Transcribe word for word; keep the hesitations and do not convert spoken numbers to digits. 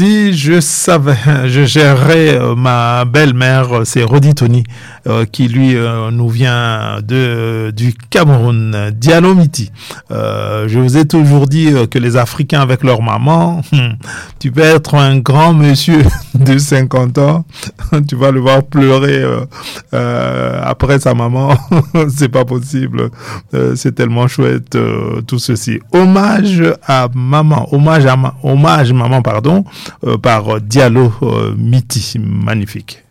Si je savais, je gérerais euh, ma belle-mère, c'est Rodi Tony, euh, qui lui euh, nous vient de du Cameroun, Diallo Miti. Euh, je vous ai toujours dit euh, que les Africains avec leur maman, hum, tu peux être un grand monsieur de cinquante ans, tu vas le voir pleurer euh, euh, après sa maman, c'est pas possible. Euh, c'est tellement chouette euh, tout ceci. Hommage à maman, hommage à ma, hommage maman pardon, euh, par Diallo euh, Miti, magnifique.